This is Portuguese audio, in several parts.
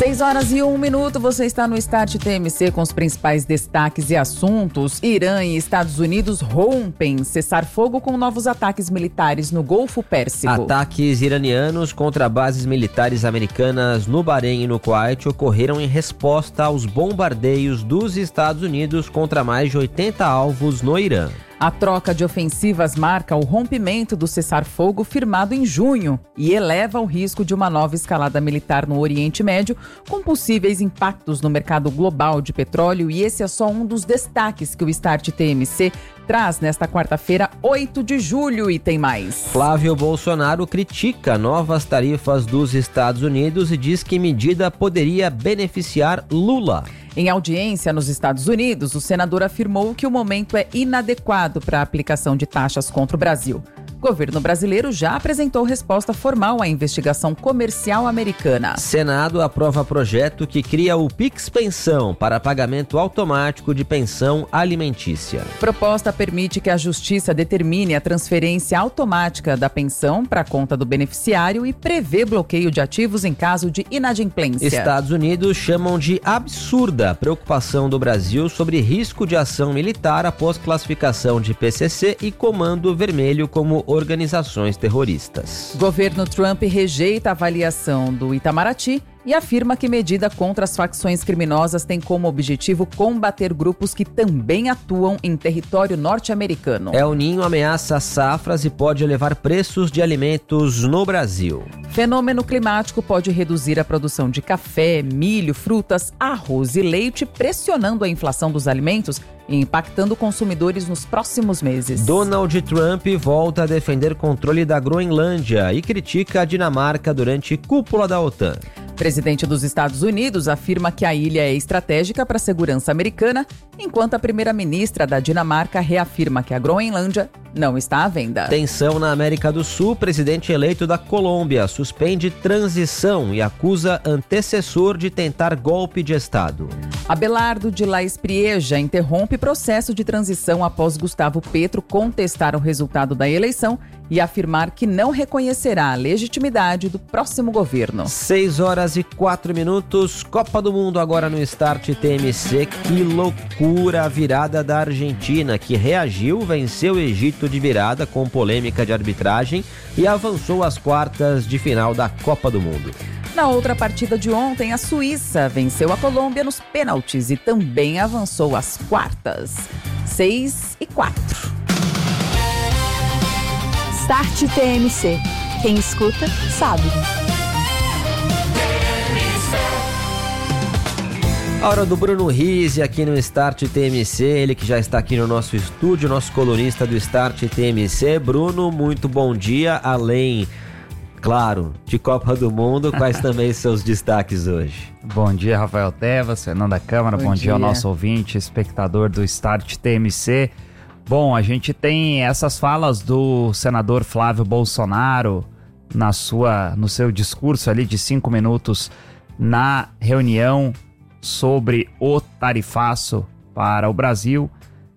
6h01, você está no Start TMC com os principais destaques e assuntos. Irã e Estados Unidos rompem cessar-fogo com novos ataques militares no Golfo Pérsico. Ataques iranianos contra bases militares americanas no Bahrein e no Kuwait ocorreram em resposta aos bombardeios dos Estados Unidos contra mais de 80 alvos no Irã. A troca de ofensivas marca o rompimento do cessar-fogo firmado em junho e eleva o risco de uma nova escalada militar no Oriente Médio, com possíveis impactos no mercado global de petróleo, e esse é só um dos destaques que o Start TMC traz nesta quarta-feira, 8 de julho, e tem mais. Flávio Bolsonaro critica novas tarifas dos Estados Unidos e diz que medida poderia beneficiar Lula. Em audiência nos Estados Unidos, o senador afirmou que o momento é inadequado para a aplicação de taxas contra o Brasil. O governo brasileiro já apresentou resposta formal à investigação comercial americana. Senado aprova projeto que cria o Pix Pensão para pagamento automático de pensão alimentícia. Proposta permite que a Justiça determine a transferência automática da pensão para a conta do beneficiário e prevê bloqueio de ativos em caso de inadimplência. Estados Unidos chamam de absurda a preocupação do Brasil sobre risco de ação militar após classificação de PCC e Comando Vermelho como organizações terroristas. Governo Trump rejeita a avaliação do Itamaraty e afirma que medida contra as facções criminosas tem como objetivo combater grupos que também atuam em território norte-americano. El Niño ameaça safras e pode elevar preços de alimentos no Brasil. Fenômeno climático pode reduzir a produção de café, milho, frutas, arroz e leite, pressionando a inflação dos alimentos e impactando consumidores nos próximos meses. Donald Trump volta a defender controle da Groenlândia e critica a Dinamarca durante cúpula da OTAN. O presidente dos Estados Unidos afirma que a ilha é estratégica para a segurança americana, enquanto a primeira-ministra da Dinamarca reafirma que a Groenlândia não está à venda. Tensão na América do Sul. Presidente eleito da Colômbia suspende transição e acusa antecessor de tentar golpe de Estado. Abelardo de La Espriella interrompe processo de transição após Gustavo Petro contestar o resultado da eleição e afirmar que não reconhecerá a legitimidade do próximo governo. 6h04, Copa do Mundo agora no Start TMC. Que loucura a virada da Argentina, que reagiu, venceu o Egito de virada com polêmica de arbitragem e avançou às quartas de final da Copa do Mundo. Na outra partida de ontem, a Suíça venceu a Colômbia nos pênaltis e também avançou às quartas. 6h04. Start TMC. Quem escuta, sabe. A hora do Bruno Rizzi aqui no Start TMC, ele que já está aqui no nosso estúdio, nosso colunista do Start TMC. Bruno, muito bom dia, além, claro, de Copa do Mundo, quais também seus destaques hoje? Bom dia, Rafael Tevas, Fernanda Câmara, bom dia ao nosso ouvinte, espectador do Start TMC. Bom, a gente tem essas falas do senador Flávio Bolsonaro no seu discurso ali de 5 minutos na reunião sobre o tarifaço para o Brasil.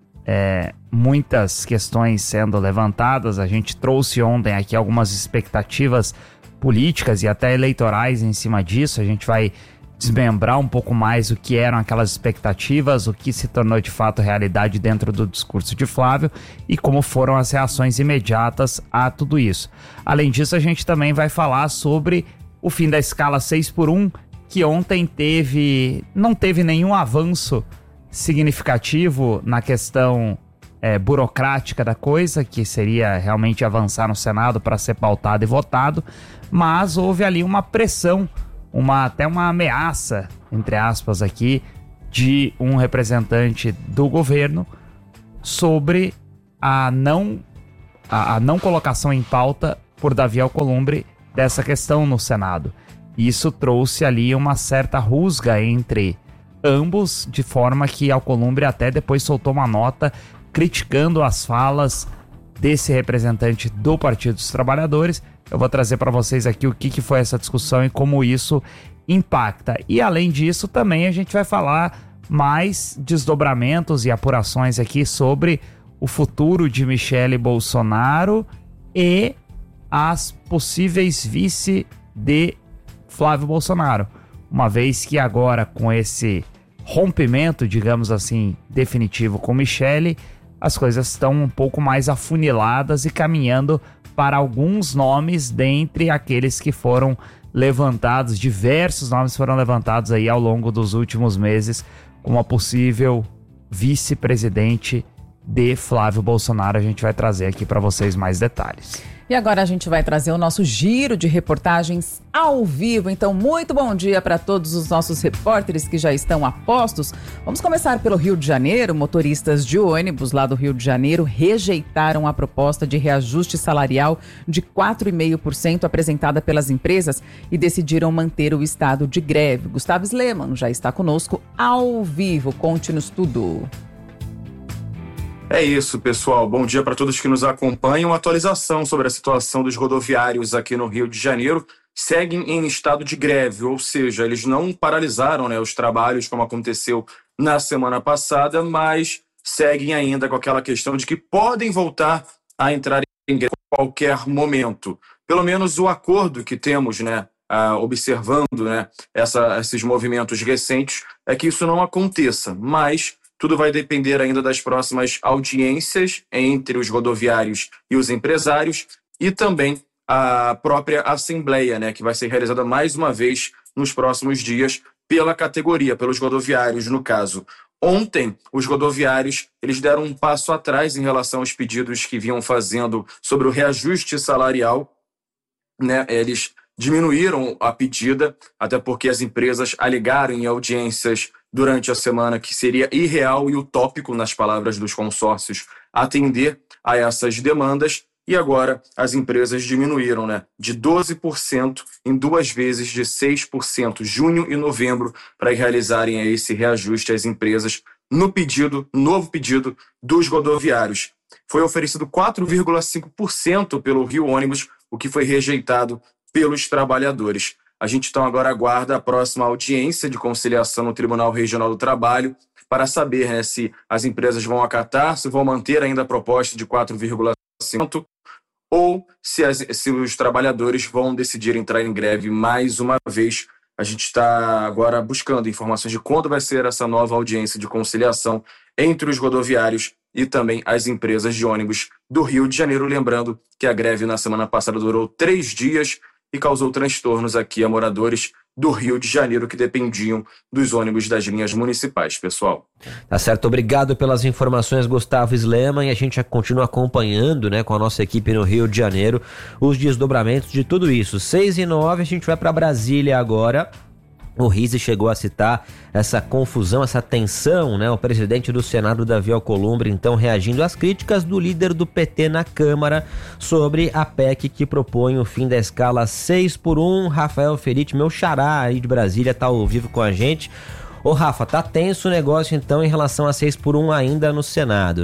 Muitas questões sendo levantadas. A gente trouxe ontem aqui algumas expectativas políticas e até eleitorais em cima disso. A gente vai desmembrar um pouco mais o que eram aquelas expectativas, o que se tornou de fato realidade dentro do discurso de Flávio e como foram as reações imediatas a tudo isso. Além disso, a gente também vai falar sobre o fim da escala 6x1, que ontem não teve nenhum avanço significativo na questão burocrática da coisa, que seria realmente avançar no Senado para ser pautado e votado, mas houve ali uma pressão, até uma ameaça, entre aspas aqui, de um representante do governo sobre a não colocação em pauta por Davi Alcolumbre dessa questão no Senado. Isso trouxe ali uma certa rusga entre ambos, de forma que Alcolumbre até depois soltou uma nota criticando as falas desse representante do Partido dos Trabalhadores. Eu vou trazer para vocês aqui o que foi essa discussão e como isso impacta. E além disso, também a gente vai falar mais desdobramentos e apurações aqui sobre o futuro de Michele Bolsonaro e as possíveis vice de Flávio Bolsonaro. uma vez que agora com esse rompimento, digamos assim, definitivo com Michele, as coisas estão um pouco mais afuniladas e caminhando para alguns nomes dentre aqueles que foram levantados, diversos nomes foram levantados aí ao longo dos últimos meses como a possível vice-presidente de Flávio Bolsonaro. A gente vai trazer aqui para vocês mais detalhes. E agora a gente vai trazer o nosso giro de reportagens ao vivo. Então, muito bom dia para todos os nossos repórteres que já estão a postos. Vamos começar pelo Rio de Janeiro. Motoristas de ônibus lá do Rio de Janeiro rejeitaram a proposta de reajuste salarial de 4,5% apresentada pelas empresas e decidiram manter o estado de greve. Gustavo Sleman já está conosco ao vivo. Conte-nos tudo. É isso, pessoal. Bom dia para todos que nos acompanham. Atualização sobre a situação dos rodoviários aqui no Rio de Janeiro. Seguem em estado de greve, ou seja, eles não paralisaram, os trabalhos como aconteceu na semana passada, mas seguem ainda com aquela questão de que podem voltar a entrar em greve a qualquer momento. Pelo menos o acordo que temos, observando esses movimentos recentes, é que isso não aconteça, mas tudo vai depender ainda das próximas audiências entre os rodoviários e os empresários e também a própria assembleia, que vai ser realizada mais uma vez nos próximos dias pela categoria, pelos rodoviários, no caso. Ontem, os rodoviários eles deram um passo atrás em relação aos pedidos que vinham fazendo sobre o reajuste salarial, Eles diminuíram a pedida, até porque as empresas alegaram em audiências durante a semana que seria irreal e utópico, nas palavras dos consórcios, atender a essas demandas. E agora as empresas diminuíram de 12% em 2 vezes de 6%, junho e novembro, para realizarem esse reajuste às empresas no novo pedido dos rodoviários. Foi oferecido 4,5% pelo Rio Ônibus, o que foi rejeitado pelos trabalhadores. A gente então agora aguarda a próxima audiência de conciliação no Tribunal Regional do Trabalho para saber se as empresas vão acatar, se vão manter ainda a proposta de 4,5% ou se os trabalhadores vão decidir entrar em greve mais uma vez. A gente está agora buscando informações de quando vai ser essa nova audiência de conciliação entre os rodoviários e também as empresas de ônibus do Rio de Janeiro. Lembrando que a greve na semana passada durou 3 dias e causou transtornos aqui a moradores do Rio de Janeiro que dependiam dos ônibus das linhas municipais, pessoal. Tá certo, obrigado pelas informações, Gustavo Sleman, e a gente continua acompanhando, com a nossa equipe no Rio de Janeiro, os desdobramentos de tudo isso. 6h09, a gente vai para Brasília agora. O Rizzi chegou a citar essa confusão, essa tensão, O presidente do Senado, Davi Alcolumbre, então reagindo às críticas do líder do PT na Câmara sobre a PEC que propõe o fim da escala 6x1. Rafael Feriti, meu xará aí de Brasília, tá ao vivo com a gente. Ô Rafa, tá tenso o negócio então em relação a 6x1 ainda no Senado,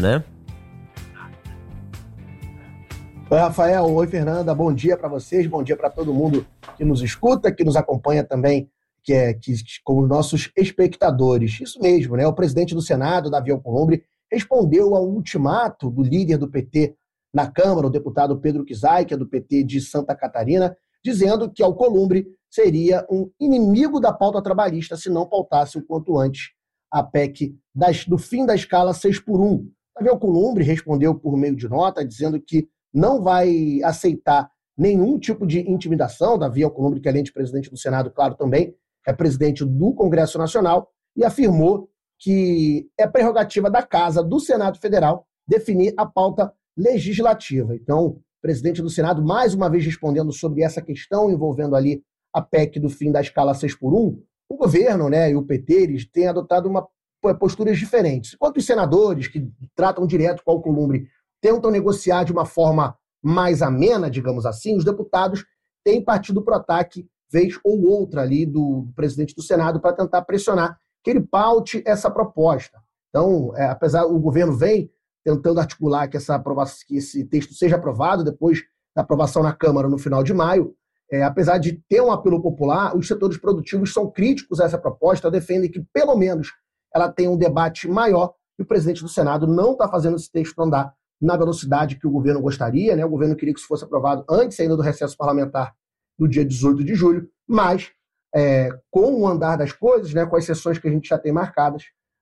Oi, Rafael. Oi, Fernanda. Bom dia para vocês, bom dia para todo mundo que nos escuta, que nos acompanha também, como nossos espectadores. Isso mesmo, O presidente do Senado, Davi Alcolumbre, respondeu ao ultimato do líder do PT na Câmara, o deputado Pedro Kizai, que é do PT de Santa Catarina, dizendo que Alcolumbre seria um inimigo da pauta trabalhista se não pautasse o quanto antes a PEC do fim da escala 6x1. Davi Alcolumbre respondeu por meio de nota, dizendo que não vai aceitar nenhum tipo de intimidação. Davi Alcolumbre, que além de presidente do Senado, claro, também é presidente do Congresso Nacional, e afirmou que é prerrogativa da Casa do Senado Federal definir a pauta legislativa. Então, o presidente do Senado, mais uma vez respondendo sobre essa questão envolvendo ali a PEC do fim da escala 6x1, o governo e o PT eles têm adotado posturas diferentes. Enquanto os senadores, que tratam direto com o Alcolumbre, tentam negociar de uma forma mais amena, digamos assim, os deputados têm partido para o ataque vez ou outra ali do presidente do Senado para tentar pressionar que ele paute essa proposta. Então, apesar o governo vem tentando articular que esse texto seja aprovado depois da aprovação na Câmara no final de maio, apesar de ter um apelo popular, os setores produtivos são críticos a essa proposta, defendem que pelo menos ela tenha um debate maior, e o presidente do Senado não está fazendo esse texto andar na velocidade que o governo gostaria, O governo queria que isso fosse aprovado antes ainda do recesso parlamentar, no dia 18 de julho, mas com o andar das coisas, né, com as sessões que a gente já tem marcadas,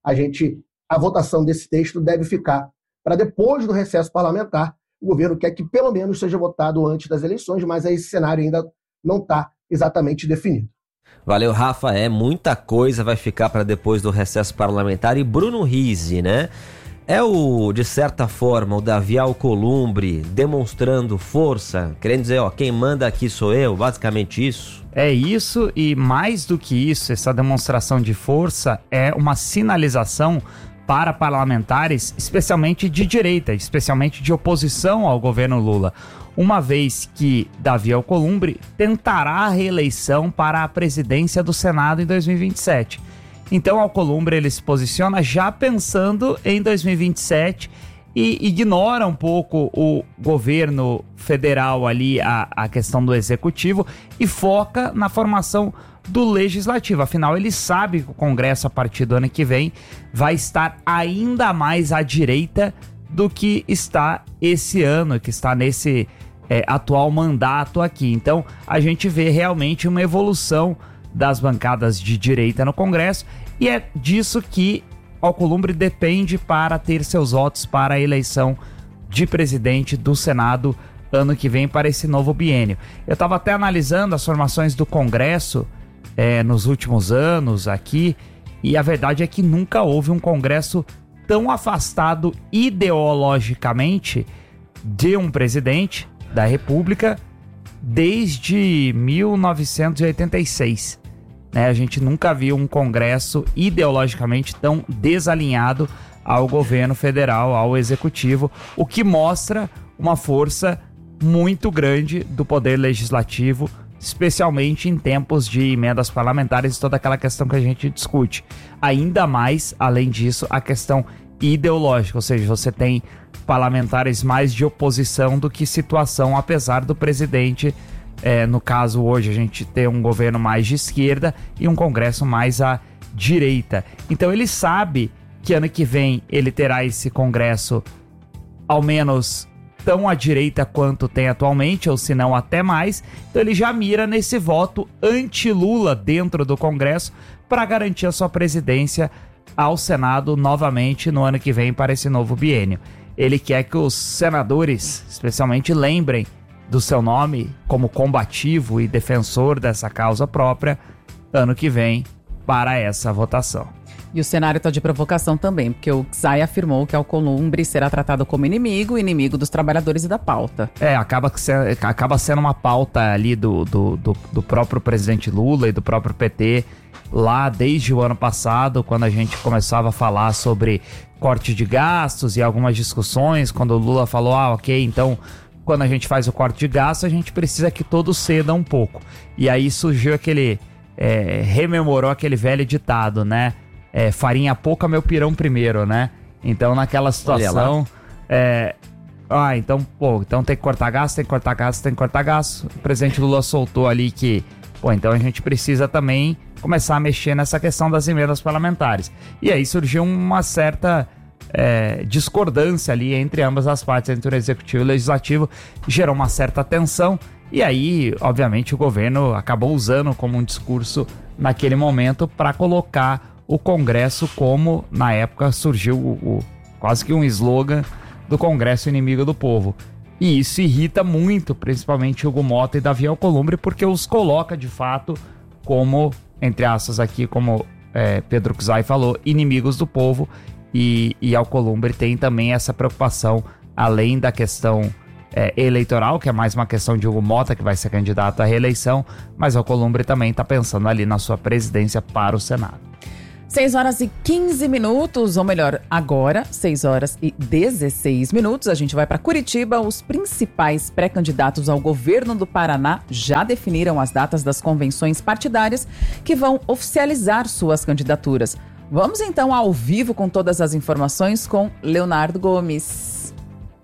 a votação desse texto deve ficar para depois do recesso parlamentar. O governo quer que pelo menos seja votado antes das eleições, mas esse cenário ainda não está exatamente definido. Valeu, Rafa. Muita coisa vai ficar para depois do recesso parlamentar. E Bruno Rizzi, né? De certa forma, o Davi Alcolumbre demonstrando força, querendo dizer, quem manda aqui sou eu, basicamente isso? É isso, e mais do que isso, essa demonstração de força é uma sinalização para parlamentares, especialmente de direita, especialmente de oposição ao governo Lula, uma vez que Davi Alcolumbre tentará a reeleição para a presidência do Senado em 2027. Então Alcolumbre ele se posiciona já pensando em 2027 e ignora um pouco o governo federal ali, a questão do executivo, e foca na formação do legislativo. Afinal, ele sabe que o Congresso, a partir do ano que vem, vai estar ainda mais à direita do que está esse ano, que está nesse atual mandato aqui. Então, a gente vê realmente uma evolução das bancadas de direita no Congresso, e é disso que Alcolumbre depende para ter seus votos para a eleição de presidente do Senado ano que vem, para esse novo biênio. Eu estava até analisando as formações do Congresso nos últimos anos aqui, e a verdade é que nunca houve um Congresso tão afastado ideologicamente de um presidente da República desde 1986. A gente nunca viu um Congresso ideologicamente tão desalinhado ao governo federal, ao executivo, o que mostra uma força muito grande do poder legislativo, especialmente em tempos de emendas parlamentares e toda aquela questão que a gente discute. Ainda mais, além disso, a questão ideológica, ou seja, você tem parlamentares mais de oposição do que situação, apesar do presidente, no caso hoje a gente tem um governo mais de esquerda e um Congresso mais à direita. Então ele sabe que ano que vem ele terá esse Congresso ao menos tão à direita quanto tem atualmente, ou se não até mais. Então ele já mira nesse voto anti-Lula dentro do Congresso para garantir a sua presidência ao Senado novamente no ano que vem para esse novo biênio. Ele quer que os senadores, especialmente, lembrem do seu nome como combativo e defensor dessa causa própria ano que vem para essa votação. E o cenário está de provocação também, porque o Zay afirmou que Alcolumbre será tratado como inimigo dos trabalhadores e da pauta. Acaba sendo uma pauta ali do próprio presidente Lula e do próprio PT, lá desde o ano passado, quando a gente começava a falar sobre corte de gastos e algumas discussões, quando o Lula falou, ok, então quando a gente faz o corte de gastos, a gente precisa que todos cedam um pouco. E aí surgiu rememorou aquele velho ditado, né? Farinha pouca, meu pirão primeiro, né? Então, naquela situação, então tem que cortar gasto, tem que cortar gasto, tem que cortar gasto. O presidente Lula soltou ali que, então a gente precisa também começar a mexer nessa questão das emendas parlamentares. E aí surgiu uma certa discordância ali entre ambas as partes, entre o executivo e o legislativo, gerou uma certa tensão, e aí, obviamente, o governo acabou usando como um discurso naquele momento para colocar o Congresso como, na época, surgiu quase que um slogan do Congresso inimigo do povo. E isso irrita muito, principalmente Hugo Mota e Davi Alcolumbre, porque os coloca, de fato, como, entre aspas aqui, como Pedro Czai falou, inimigos do povo. E Alcolumbre tem também essa preocupação, além da questão eleitoral, que é mais uma questão de Hugo Mota, que vai ser candidato à reeleição, mas Alcolumbre também está pensando ali na sua presidência para o Senado. 6h15, ou melhor, agora, 6h16, a gente vai para Curitiba. Os principais pré-candidatos ao governo do Paraná já definiram as datas das convenções partidárias que vão oficializar suas candidaturas. Vamos então ao vivo com todas as informações com Leonardo Gomes.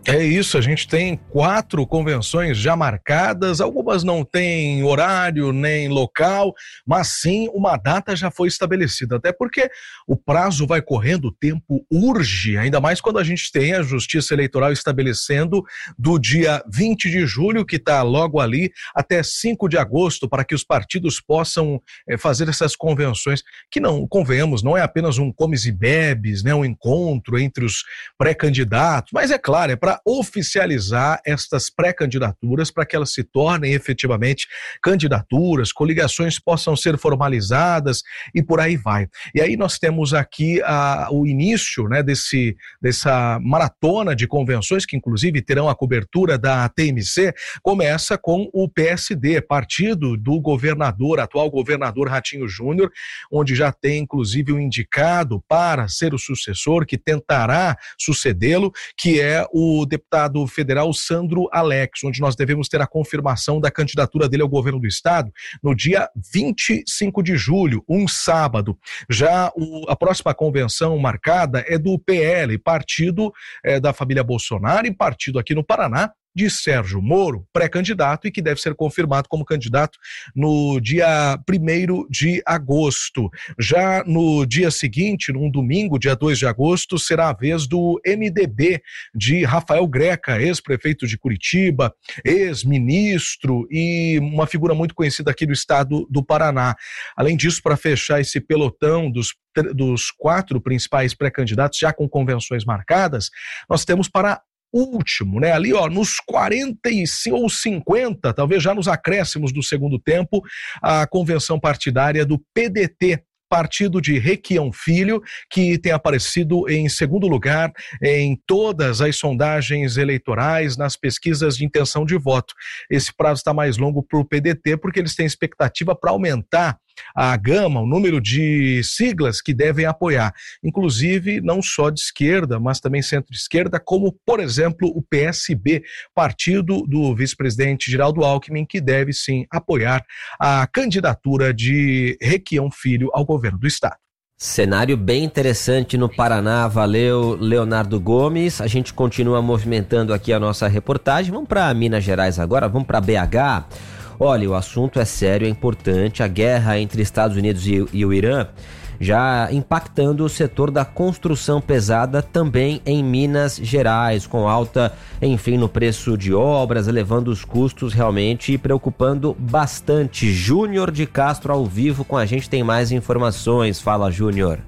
É isso, a gente tem 4 convenções já marcadas, algumas não têm horário nem local, mas sim uma data já foi estabelecida, até porque o prazo vai correndo, o tempo urge, ainda mais quando a gente tem a Justiça Eleitoral estabelecendo do dia 20 de julho, que está logo ali, até 5 de agosto, para que os partidos possam fazer essas convenções, que não, convenhamos, não é apenas um comes e bebes, né, um encontro entre os pré-candidatos, mas é claro, é para oficializar estas pré-candidaturas para que elas se tornem efetivamente candidaturas, coligações possam ser formalizadas e por aí vai. E aí nós temos aqui o início, né, dessa maratona de convenções, que inclusive terão a cobertura da TMC, começa com o PSD, partido do governador, atual governador Ratinho Júnior, onde já tem inclusive um indicado para ser o sucessor, que tentará sucedê-lo, que é o deputado federal Sandro Alex, onde nós devemos ter a confirmação da candidatura dele ao governo do estado no dia 25 de julho, um sábado. Já a próxima convenção marcada é do PL, partido da família Bolsonaro e partido aqui no Paraná, de Sérgio Moro, pré-candidato e que deve ser confirmado como candidato no dia 1º de agosto. Já no dia seguinte, num domingo, dia 2 de agosto, será a vez do MDB de Rafael Greca, ex-prefeito de Curitiba, ex-ministro e uma figura muito conhecida aqui do estado do Paraná. Além disso, para fechar esse pelotão dos 4 principais pré-candidatos, já com convenções marcadas, nós temos para último, né? Ali, nos 45 ou 50, talvez já nos acréscimos do segundo tempo, a convenção partidária do PDT, partido de Requião Filho, que tem aparecido em segundo lugar em todas as sondagens eleitorais, nas pesquisas de intenção de voto. Esse prazo está mais longo para o PDT, porque eles têm expectativa para aumentar a gama, o número de siglas que devem apoiar, inclusive não só de esquerda, mas também centro-esquerda, como, por exemplo, o PSB, partido do vice-presidente Geraldo Alckmin, que deve sim apoiar a candidatura de Requião Filho ao governo do estado. Cenário bem interessante no Paraná, valeu Leonardo Gomes. A gente continua movimentando aqui a nossa reportagem. Vamos para Minas Gerais agora, vamos para BH. Olha, o assunto é sério, é importante. A guerra entre Estados Unidos e o Irã já impactando o setor da construção pesada também em Minas Gerais, com alta, enfim, no preço de obras, elevando os custos realmente e preocupando bastante. Júnior de Castro ao vivo com a gente, tem mais informações. Fala, Júnior.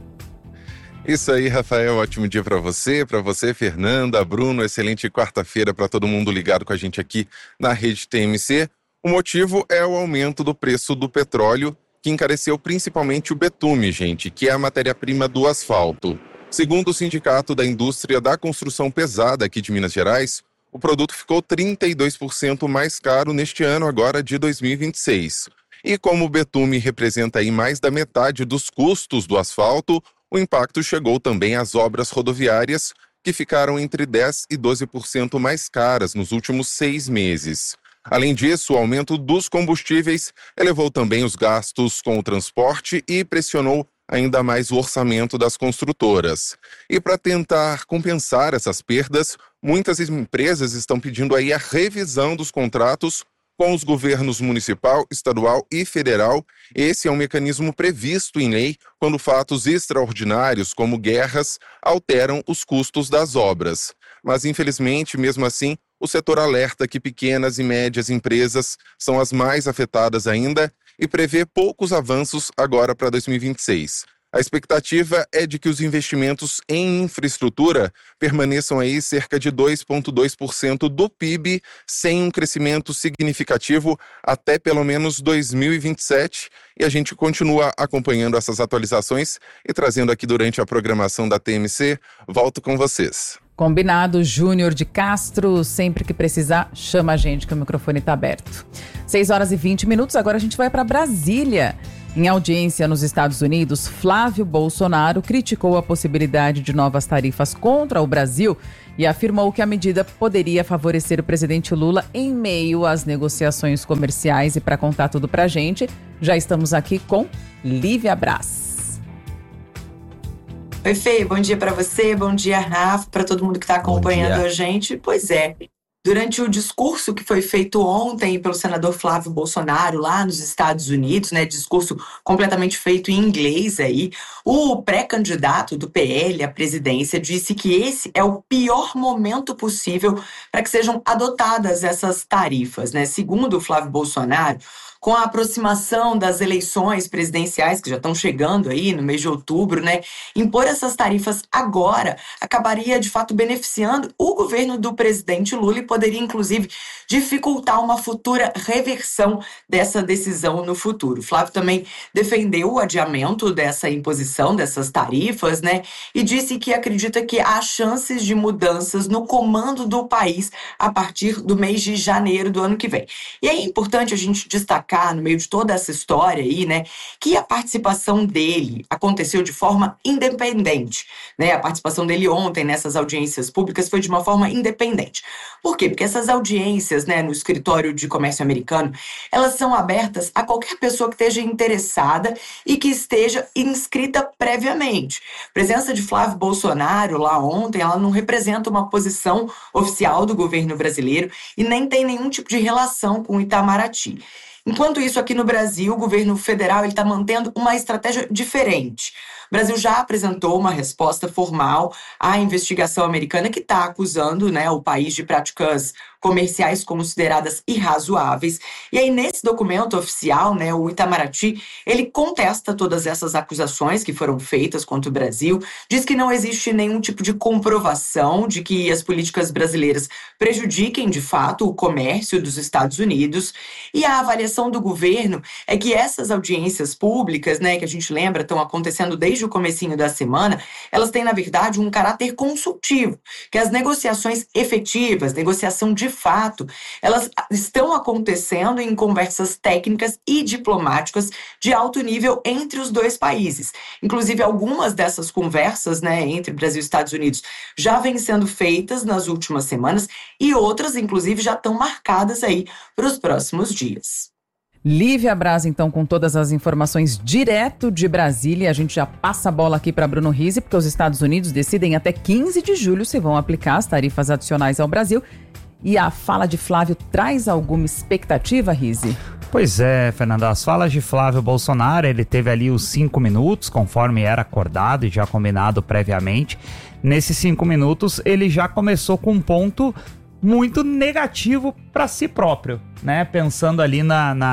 Isso aí, Rafael, ótimo dia para você, Fernanda, Bruno, excelente quarta-feira para todo mundo ligado com a gente aqui na Rede TMC. O motivo é o aumento do preço do petróleo, que encareceu principalmente o betume, gente, que é a matéria-prima do asfalto. Segundo o Sindicato da Indústria da Construção Pesada aqui de Minas Gerais, o produto ficou 32% mais caro neste ano agora de 2026. E como o betume representa aí mais da metade dos custos do asfalto, o impacto chegou também às obras rodoviárias, que ficaram entre 10% e 12% mais caras nos últimos 6 meses. Além disso, o aumento dos combustíveis elevou também os gastos com o transporte e pressionou ainda mais o orçamento das construtoras. E para tentar compensar essas perdas, muitas empresas estão pedindo aí a revisão dos contratos com os governos municipal, estadual e federal. Esse é um mecanismo previsto em lei quando fatos extraordinários, como guerras, alteram os custos das obras. Mas, infelizmente, mesmo assim, o setor alerta que pequenas e médias empresas são as mais afetadas ainda e prevê poucos avanços agora para 2026. A expectativa é de que os investimentos em infraestrutura permaneçam aí cerca de 2,2% do PIB, sem um crescimento significativo até pelo menos 2027. E a gente continua acompanhando essas atualizações e trazendo aqui durante a programação da TMC. Volto com vocês. Combinado, Júnior de Castro. Sempre que precisar, chama a gente que o microfone está aberto. 6h20, agora a gente vai para Brasília. Em audiência nos Estados Unidos, Flávio Bolsonaro criticou a possibilidade de novas tarifas contra o Brasil e afirmou que a medida poderia favorecer o presidente Lula em meio às negociações comerciais. E para contar tudo para a gente, já estamos aqui com Lívia Braz. Oi, Fê, bom dia para você, bom dia, Rafa, para todo mundo que está acompanhando a gente. Pois é, durante o discurso que foi feito ontem pelo senador Flávio Bolsonaro lá nos Estados Unidos, né, discurso completamente feito em inglês aí, o pré-candidato do PL à presidência disse que esse é o pior momento possível para que sejam adotadas essas tarifas, né? Segundo o Flávio Bolsonaro, com a aproximação das eleições presidenciais, que já estão chegando aí no mês de outubro, né? Impor essas tarifas agora acabaria, de fato, beneficiando o governo do presidente Lula e poderia, inclusive, dificultar uma futura reversão dessa decisão no futuro. Flávio também defendeu o adiamento dessa imposição dessas tarifas, né? E disse que acredita que há chances de mudanças no comando do país a partir do mês de janeiro do ano que vem. E é importante a gente destacar no meio de toda essa história aí, né, que a participação dele aconteceu de forma independente, né? A participação dele ontem nessas audiências públicas foi de uma forma independente. Por quê? Porque essas audiências, né, no escritório de comércio americano, elas são abertas a qualquer pessoa que esteja interessada e que esteja inscrita previamente. A presença de Flávio Bolsonaro lá ontem, ela não representa uma posição oficial do governo brasileiro e nem tem nenhum tipo de relação com o Itamaraty. Enquanto isso, aqui no Brasil, o governo federal está mantendo uma estratégia diferente. O Brasil já apresentou uma resposta formal à investigação americana que está acusando, né, o país de práticas comerciais consideradas irrazoáveis. E aí, nesse documento oficial, né, o Itamaraty, ele contesta todas essas acusações que foram feitas contra o Brasil, diz que não existe nenhum tipo de comprovação de que as políticas brasileiras prejudiquem, de fato, o comércio dos Estados Unidos. E a avaliação do governo é que essas audiências públicas, né, que a gente lembra, estão acontecendo desde o comecinho da semana, elas têm, na verdade, um caráter consultivo, que as negociações efetivas, negociação de fato, elas estão acontecendo em conversas técnicas e diplomáticas de alto nível entre os dois países. Inclusive, algumas dessas conversas, né, entre Brasil e Estados Unidos já vêm sendo feitas nas últimas semanas e outras, inclusive, já estão marcadas aí para os próximos dias. Lívia Braz, então, com todas as informações direto de Brasília. A gente já passa a bola aqui para Bruno Rizzi, porque os Estados Unidos decidem até 15 de julho se vão aplicar as tarifas adicionais ao Brasil. E a fala de Flávio traz alguma expectativa, Rizzi? Pois é, Fernanda, as falas de Flávio Bolsonaro, ele teve ali os 5 minutos, conforme era acordado e já combinado previamente. Nesses 5 minutos, ele já começou com um ponto muito negativo para si próprio, né? Pensando ali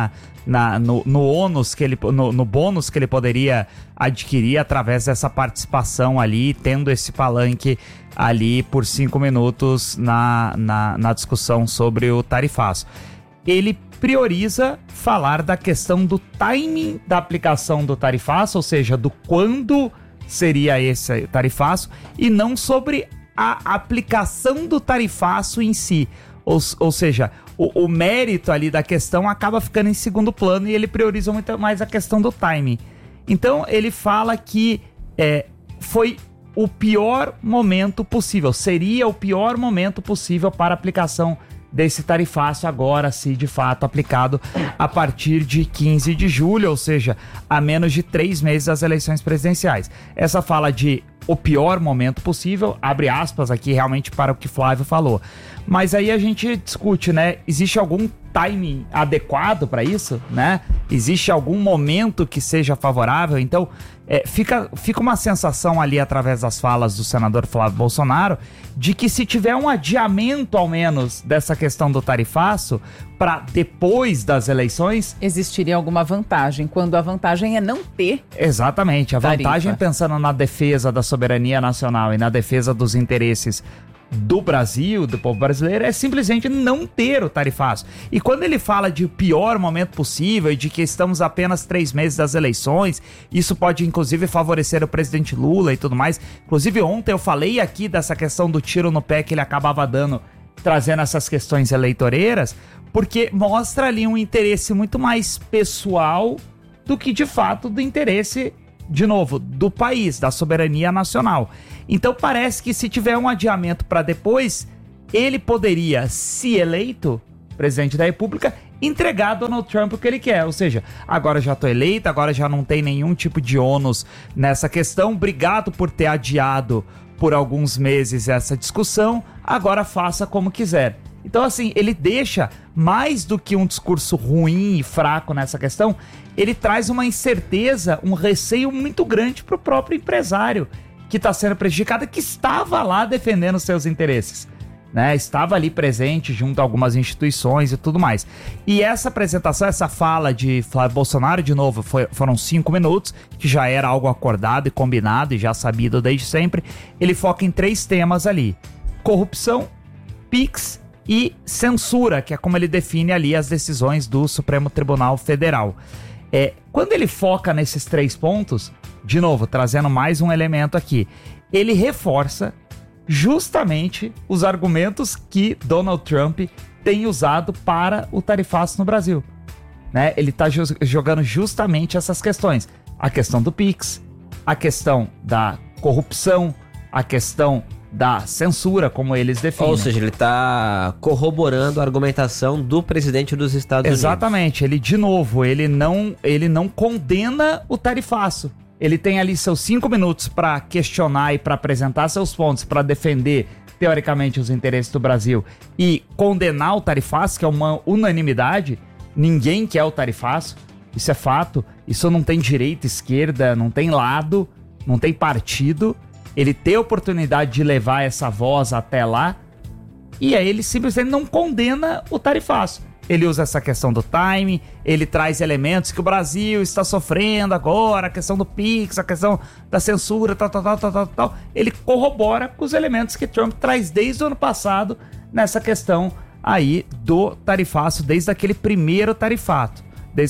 no ônus que ele, no bônus que ele poderia adquirir através dessa participação ali, tendo esse palanque ali por 5 minutos na discussão sobre o tarifaço. Ele prioriza falar da questão do timing da aplicação do tarifaço, ou seja, do quando seria esse tarifaço, e não sobre a aplicação do tarifaço em si. Ou seja, o mérito ali da questão acaba ficando em segundo plano e ele prioriza muito mais a questão do timing. Então ele fala que foi o pior momento possível, seria o pior momento possível para a aplicação desse tarifaço agora, se de fato aplicado a partir de 15 de julho, ou seja, a menos de 3 meses das eleições presidenciais. Essa fala de o pior momento possível, abre aspas aqui realmente para o que Flávio falou. Mas aí a gente discute, né? Existe algum timing adequado para isso, né? Existe algum momento que seja favorável? Então, fica uma sensação ali através das falas do senador Flávio Bolsonaro de que se tiver um adiamento ao menos dessa questão do tarifaço para depois das eleições, existiria alguma vantagem, quando a vantagem é não ter. Exatamente, a tarifa. Vantagem, pensando na defesa da soberania nacional e na defesa dos interesses do Brasil, do povo brasileiro, é simplesmente não ter o tarifaço. E quando ele fala de pior momento possível e de que estamos apenas 3 meses das eleições, isso pode inclusive favorecer o presidente Lula e tudo mais. Inclusive ontem eu falei aqui dessa questão do tiro no pé que ele acabava dando, trazendo essas questões eleitoreiras, porque mostra ali um interesse muito mais pessoal do que de fato do interesse, de novo, do país, da soberania nacional. Então parece que se tiver um adiamento para depois, ele poderia, se eleito presidente da República, entregar a Donald Trump o que ele quer, ou seja, agora já tô eleito, agora já não tem nenhum tipo de ônus nessa questão, obrigado por ter adiado por alguns meses essa discussão, agora faça como quiser. Então assim, ele deixa mais do que um discurso ruim e fraco nessa questão, ele traz uma incerteza, um receio muito grande pro próprio empresário que está sendo prejudicado, que estava lá defendendo seus interesses. Né, estava ali presente junto a algumas instituições e tudo mais. E essa apresentação, essa fala de Flávio Bolsonaro, de novo, foram 5 minutos, que já era algo acordado e combinado e já sabido desde sempre. Ele foca em 3 temas ali: corrupção, PIX e censura, que é como ele define ali as decisões do Supremo Tribunal Federal. Quando ele foca nesses 3 pontos, de novo, trazendo mais um elemento aqui, ele reforça justamente os argumentos que Donald Trump tem usado para o tarifaço no Brasil. Né? Ele está jogando justamente essas questões. A questão do PIX, a questão da corrupção, a questão da censura, como eles definem. Ou seja, ele está corroborando a argumentação do presidente dos Estados Unidos. Exatamente. Ele, de novo, ele não condena o tarifaço. Ele tem ali seus 5 minutos para questionar e para apresentar seus pontos, para defender, teoricamente, os interesses do Brasil e condenar o tarifaço, que é uma unanimidade. Ninguém quer o tarifaço, isso é fato. Isso não tem direita, esquerda, não tem lado, não tem partido. Ele tem a oportunidade de levar essa voz até lá e aí ele simplesmente não condena o tarifaço. Ele usa essa questão do time, ele traz elementos que o Brasil está sofrendo agora, a questão do PIX, a questão da censura, tal. Ele corrobora com os elementos que Trump traz desde o ano passado nessa questão aí do tarifaço, desde aquele primeiro tarifaço,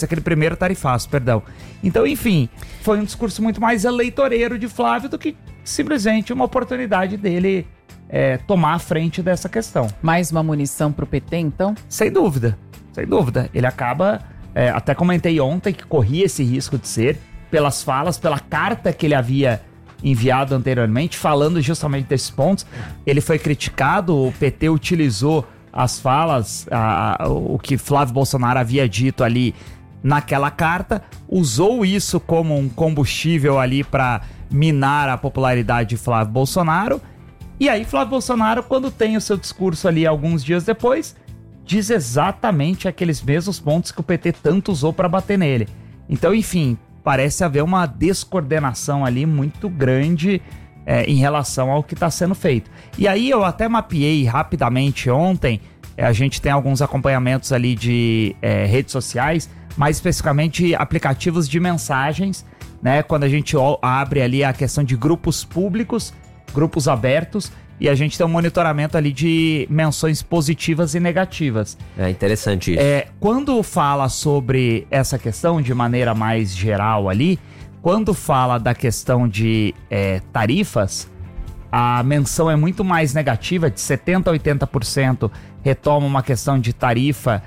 perdão. Então, enfim, foi um discurso muito mais eleitoreiro de Flávio do que simplesmente uma oportunidade dele tomar a frente dessa questão. Mais uma munição pro PT, então? Sem dúvida. Ele acaba, até comentei ontem que corria esse risco de ser, pelas falas, pela carta que ele havia enviado anteriormente, falando justamente desses pontos. Ele foi criticado, o PT utilizou as falas, o que Flávio Bolsonaro havia dito ali naquela carta, usou isso como um combustível ali para minar a popularidade de Flávio Bolsonaro. E aí Flávio Bolsonaro, quando tem o seu discurso ali alguns dias depois, diz exatamente aqueles mesmos pontos que o PT tanto usou para bater nele. Então, enfim, parece haver uma descoordenação ali muito grande em relação ao que está sendo feito. E aí eu até mapeei rapidamente ontem, a gente tem alguns acompanhamentos ali de redes sociais, mais especificamente aplicativos de mensagens, né? Quando a gente abre ali a questão de grupos públicos, grupos abertos, e a gente tem um monitoramento ali de menções positivas e negativas. É interessante isso. Quando fala sobre essa questão de maneira mais geral ali, quando fala da questão de tarifas, a menção é muito mais negativa, de 70% a 80% retoma uma questão de tarifa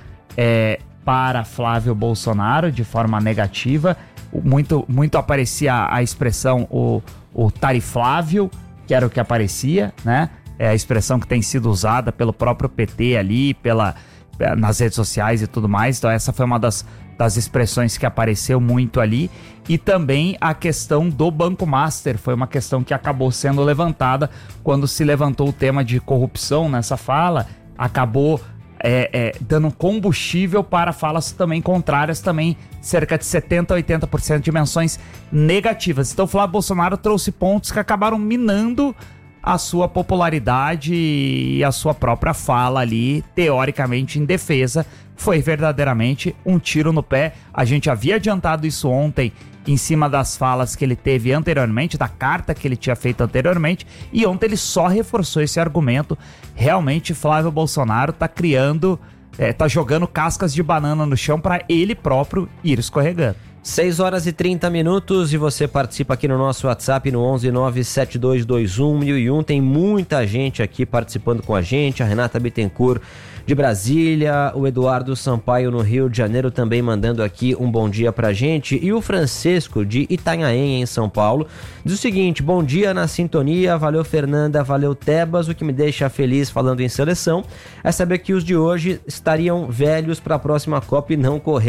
para Flávio Bolsonaro de forma negativa. Muito aparecia a expressão o tariflávio, que era o que aparecia, né? É a expressão que tem sido usada pelo próprio PT ali, nas redes sociais e tudo mais. Então essa foi uma das expressões que apareceu muito ali. E também a questão do Banco Master foi uma questão que acabou sendo levantada quando se levantou o tema de corrupção nessa fala. Acabou dando combustível para falas também contrárias, também cerca de 70% a 80% de menções negativas. Então o Flávio Bolsonaro trouxe pontos que acabaram minando a sua popularidade e a sua própria fala ali, teoricamente em defesa. Foi verdadeiramente um tiro no pé. A gente havia adiantado isso ontem em cima das falas que ele teve anteriormente, da carta que ele tinha feito anteriormente, e ontem ele só reforçou esse argumento. Realmente Flávio Bolsonaro tá criando, tá jogando cascas de banana no chão para ele próprio ir escorregando. 6 horas e 30 minutos e você participa aqui no nosso WhatsApp no 11972211001. Tem muita gente aqui participando com a gente. A Renata Bittencourt de Brasília, o Eduardo Sampaio no Rio de Janeiro também mandando aqui um bom dia pra gente. E o Francisco de Itanhaém, em São Paulo, diz o seguinte: bom dia na sintonia, valeu Fernanda, valeu Tebas. O que me deixa feliz falando em seleção é saber que os de hoje estariam velhos para a próxima Copa e não correr